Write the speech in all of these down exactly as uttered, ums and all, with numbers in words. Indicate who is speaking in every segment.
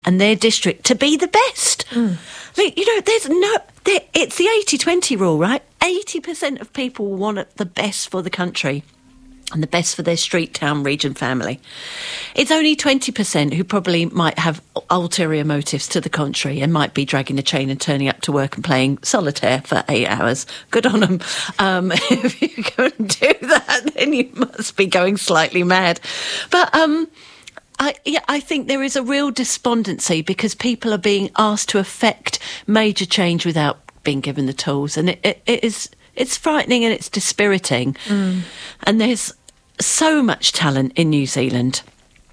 Speaker 1: and their district to be the best.
Speaker 2: Mm.
Speaker 1: I mean, you know, there's no... There, it's the eighty twenty rule, right? eighty percent of people want the best for the country and the best for their street, town, region, family. It's only twenty percent who probably might have ulterior motives to the contrary and might be dragging a chain and turning up to work and playing solitaire for eight hours. Good on them. Um, if you go and do that, then you must be going slightly mad. But... um I, yeah, I think there is a real despondency because people are being asked to effect major change without being given the tools, and it, it, it is it's frightening and it's dispiriting. Mm. And there's so much talent in New Zealand.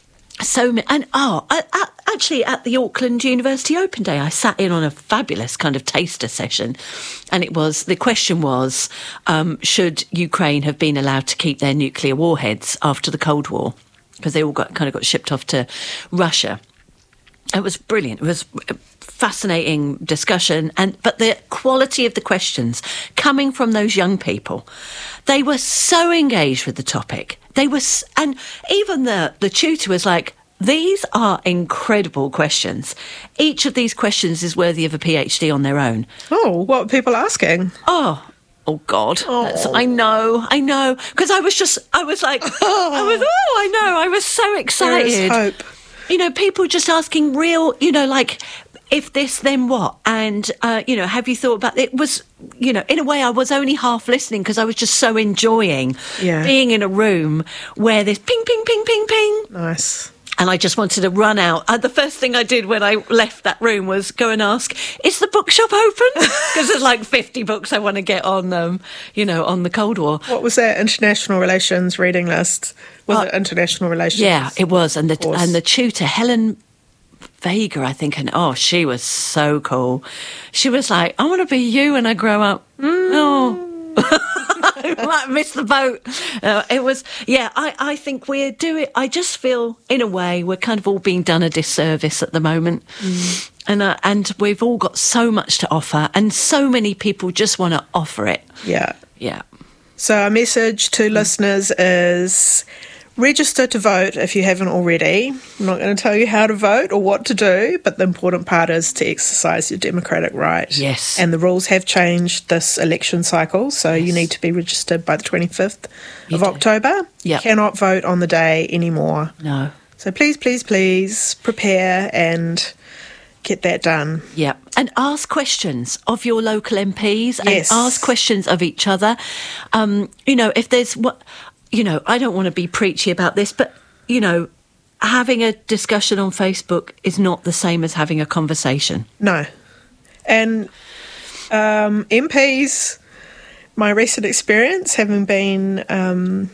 Speaker 1: So and oh, I, I, actually, at the Auckland University Open Day, I sat in on a fabulous kind of taster session, and it was the question was, um, should Ukraine have been allowed to keep their nuclear warheads after the Cold War? Because they all got kind of got shipped off to Russia. It was brilliant. It was a fascinating discussion, and but the quality of the questions coming from those young people, they were so engaged with the topic. They were, and even the the tutor was like, "These are incredible questions. Each of these questions is worthy of a PhD on their own."
Speaker 2: Oh, what were people asking?
Speaker 1: Oh. Oh, God.
Speaker 2: Oh.
Speaker 1: That's, I know, I know. Because I was just, I was like, I was, oh, I know. I was so excited.
Speaker 2: There is hope.
Speaker 1: You know, people just asking real, you know, like, if this, then what? And, uh, you know, have you thought about it? Was, you know, in a way I was only half listening because I was just so enjoying
Speaker 2: yeah.
Speaker 1: being in a room where there's ping, ping, ping, ping, ping.
Speaker 2: Nice.
Speaker 1: And I just wanted to run out. Uh, the first thing I did when I left that room was go and ask, is the bookshop open? Because there's like fifty books I want to get on, um, you know, on the Cold War.
Speaker 2: What was that international relations reading list? Was uh, it international relations?
Speaker 1: Yeah, it was. And the and the tutor, Helen Vega, I think, and oh, she was so cool. She was like, I want to be you when I grow up. Mm. Oh. I might miss the boat. Uh, it was, yeah, I, I think we're doing, I just feel, in a way, we're kind of all being done a disservice at the moment. Mm. And uh, and we've all got so much to offer, and so many people just want to offer it.
Speaker 2: Yeah.
Speaker 1: Yeah.
Speaker 2: So our message to mm. listeners is register to vote if you haven't already. I'm not going to tell you how to vote or what to do, but the important part is to exercise your democratic right.
Speaker 1: Yes.
Speaker 2: And the rules have changed this election cycle, so yes. you need to be registered by the twenty-fifth you of do. October.
Speaker 1: Yep.
Speaker 2: You cannot vote on the day anymore.
Speaker 1: No.
Speaker 2: So please, please, please prepare and get that done.
Speaker 1: Yeah. And ask questions of your local M Ps
Speaker 2: yes.
Speaker 1: and ask questions of each other. Um, you know, if there's what... You know, I don't want to be preachy about this, but, you know, having a discussion on Facebook is not the same as having a conversation.
Speaker 2: No. And um, M Ps, my recent experience, having been um,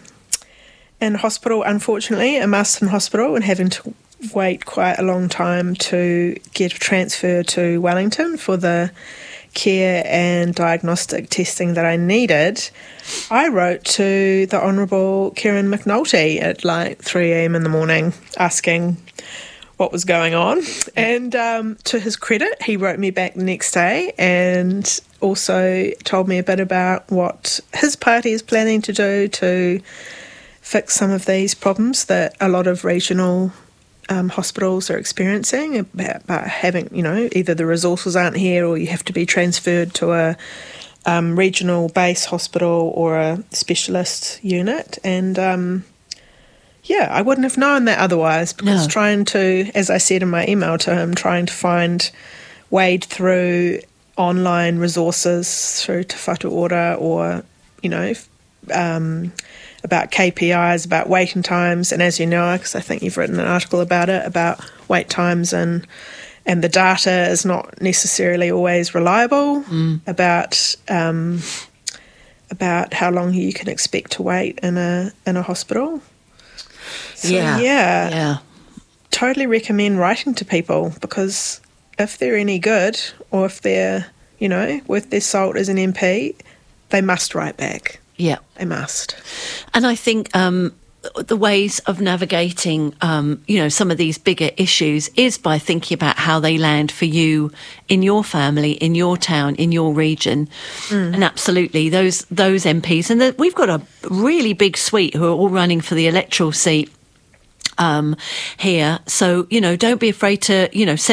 Speaker 2: in hospital, unfortunately, a Marston Hospital, and having to wait quite a long time to get a transfer to Wellington for the care and diagnostic testing that I needed, I wrote to the Honourable Kieran McNulty at like three a.m. in the morning asking what was going on. And um, to his credit, he wrote me back the next day and also told me a bit about what his party is planning to do to fix some of these problems that a lot of regional Um, hospitals are experiencing about, about having, you know, either the resources aren't here or you have to be transferred to a um, regional base hospital or a specialist unit. And, um, yeah, I wouldn't have known that otherwise because
Speaker 1: no.
Speaker 2: trying to, as I said in my email to him, trying to find, wade through online resources through Te Whatu Ora or, you know, um, about K P Is, about waiting times, and as you know, because I think you've written an article about it, about wait times and and the data is not necessarily always reliable mm. about um, about how long you can expect to wait in a in a hospital. So,
Speaker 1: yeah,
Speaker 2: yeah,
Speaker 1: yeah,
Speaker 2: totally recommend writing to people because if they're any good or if they're, you know, worth their salt as an M P, they must write back.
Speaker 1: Yeah.
Speaker 2: They must.
Speaker 1: And I think um, the ways of navigating, um, you know, some of these bigger issues is by thinking about how they land for you in your family, in your town, in your region. Mm. And absolutely, those those M Ps. And the, we've got a really big suite who are all running for the electoral seat um, here. So, you know, don't be afraid to, you know, send